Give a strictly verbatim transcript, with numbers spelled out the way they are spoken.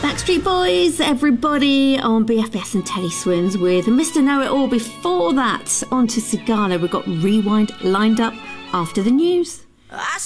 Backstreet Boys, everybody, on B F B S and Teddy Swims with Mister Know-It-All. Before that, on to Sigala. We've got Rewind lined up after the news.